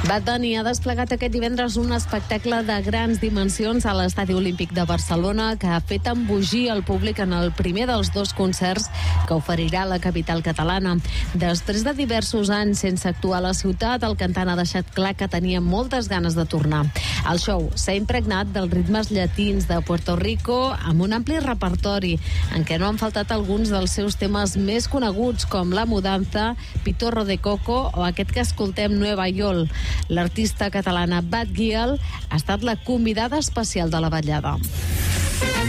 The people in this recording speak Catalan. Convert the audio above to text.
Bad Bunny ha desplegat aquest divendres un espectacle de grans dimensions a l'Estadi Olímpic de Barcelona que ha fet embogir el públic en el primer dels dos concerts que oferirà a la capital catalana. Després de diversos anys sense actuar a la ciutat, el cantant ha deixat clar que tenia moltes ganes de tornar. El show s'ha impregnat dels ritmes llatins de Puerto Rico amb un ampli repertori en què no han faltat alguns dels seus temes més coneguts com La Mudanza, Pitorro de Coco o aquest que escoltem, Nueva York. L'artista catalana Bad Gyal ha estat la convidada especial de la vetllada.